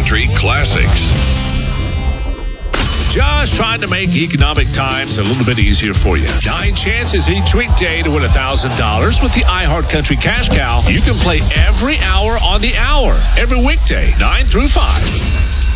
Country Classics. Just trying to make economic times a little bit easier for you. 9 chances each weekday to win $1,000 with the iHeart Country Cash Cow. You can play every hour on the hour, every weekday, 9 through 5.